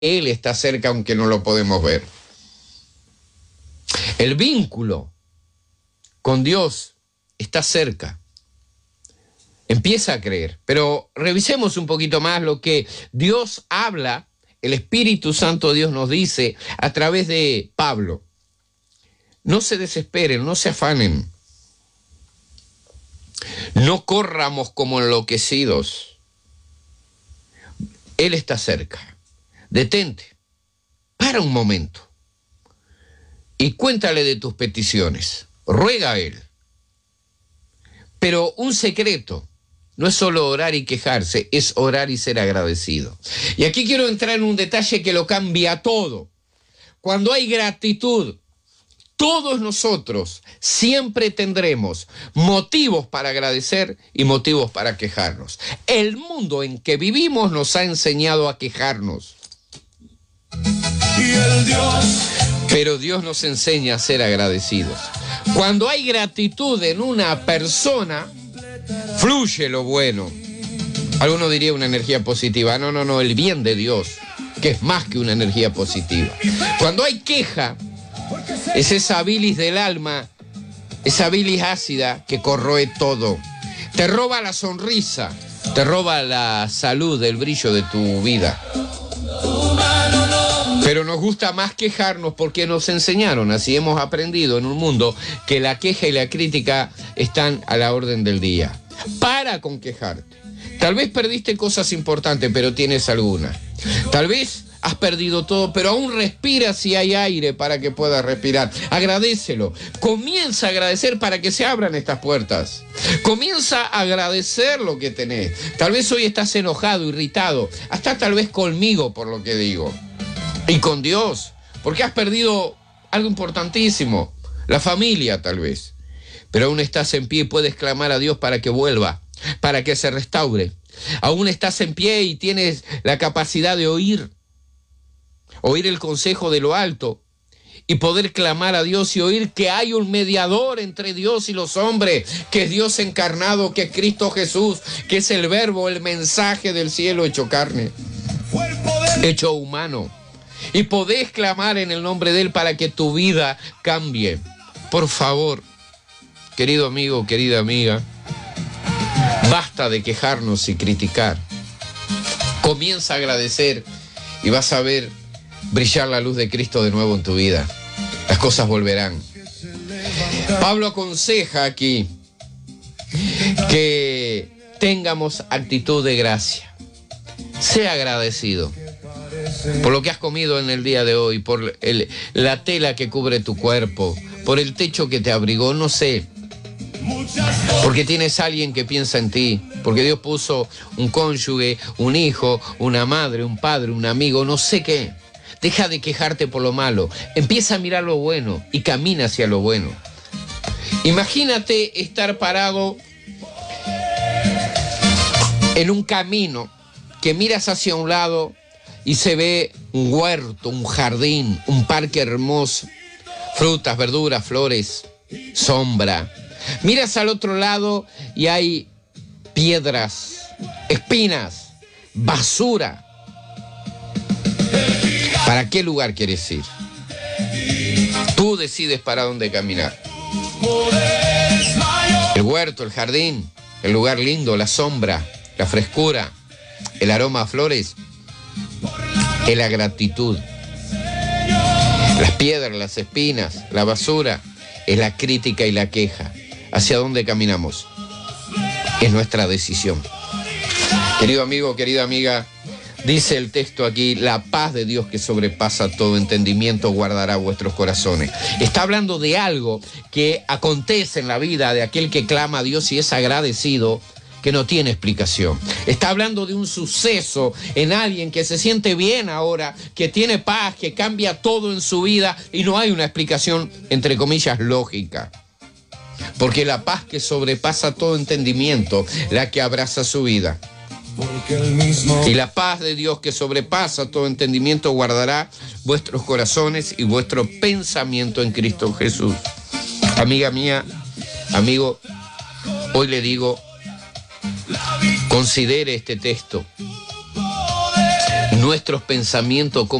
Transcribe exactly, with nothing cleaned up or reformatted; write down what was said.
Él está cerca aunque no lo podemos ver. El vínculo con Dios está cerca. Empieza a creer, pero revisemos un poquito más lo que Dios habla, el Espíritu Santo de Dios nos dice a través de Pablo. No se desesperen, no se afanen. No corramos como enloquecidos. Él está cerca. Detente, para un momento y cuéntale de tus peticiones. Ruega a Él. Pero un secreto no es solo orar y quejarse, es orar y ser agradecido. Y aquí quiero entrar en un detalle que lo cambia todo. Cuando hay gratitud, todos nosotros siempre tendremos motivos para agradecer y motivos para quejarnos. El mundo en que vivimos nos ha enseñado a quejarnos. Y el Dios... Pero Dios nos enseña a ser agradecidos. Cuando hay gratitud en una persona, fluye lo bueno. Alguno diría una energía positiva. No, no, no, el bien de Dios, que es más que una energía positiva. Cuando hay queja, es esa bilis del alma, esa bilis ácida que corroe todo. Te roba la sonrisa, te roba la salud, el brillo de tu vida. Pero nos gusta más quejarnos porque nos enseñaron, así hemos aprendido en un mundo que la queja y la crítica están a la orden del día. Para con quejarte. Tal vez perdiste cosas importantes, pero tienes alguna. Tal vez has perdido todo, pero aún respiras y hay aire para que puedas respirar. Agradécelo. Comienza a agradecer para que se abran estas puertas. Comienza a agradecer lo que tenés. Tal vez hoy estás enojado, irritado, hasta tal vez conmigo por lo que digo. Y con Dios, porque has perdido algo importantísimo, la familia tal vez. Pero aún estás en pie y puedes clamar a Dios para que vuelva, para que se restaure. Aún estás en pie y tienes la capacidad de oír, oír el consejo de lo alto y poder clamar a Dios y oír que hay un mediador entre Dios y los hombres, que es Dios encarnado, que es Cristo Jesús, que es el verbo, el mensaje del cielo hecho carne, hecho humano. Y podés clamar en el nombre de Él para que tu vida cambie. Por favor, querido amigo, querida amiga, basta de quejarnos y criticar. Comienza a agradecer y vas a ver brillar la luz de Cristo de nuevo en tu vida. Las cosas volverán. Pablo aconseja aquí que tengamos actitud de gracia. Sea agradecido por lo que has comido en el día de hoy, por el, la tela que cubre tu cuerpo, por el techo que te abrigó, no sé. Porque tienes a alguien que piensa en ti, porque Dios puso un cónyuge, un hijo, una madre, un padre, un amigo, no sé qué. Deja de quejarte por lo malo, empieza a mirar lo bueno y camina hacia lo bueno. Imagínate estar parado en un camino que miras hacia un lado y se ve un huerto, un jardín, un parque hermoso, frutas, verduras, flores, sombra. Miras al otro lado y hay piedras, espinas, basura. ¿Para qué lugar quieres ir? Tú decides para dónde caminar. El huerto, el jardín, el lugar lindo, la sombra, la frescura, el aroma a flores, es la gratitud. Las piedras, las espinas, la basura, es la crítica y la queja. ¿Hacia dónde caminamos? Es nuestra decisión. Querido amigo, querida amiga, dice el texto aquí, la paz de Dios que sobrepasa todo entendimiento guardará vuestros corazones. Está hablando de algo que acontece en la vida de aquel que clama a Dios y es agradecido, que no tiene explicación. Está hablando de un suceso en alguien que se siente bien ahora, que tiene paz, que cambia todo en su vida y no hay una explicación, entre comillas, lógica. Porque la paz que sobrepasa todo entendimiento, la que abraza su vida. Y la paz de Dios que sobrepasa todo entendimiento guardará vuestros corazones y vuestro pensamiento en Cristo Jesús. Amiga mía, amigo, hoy le digo, considere este texto. nuestros pensamientos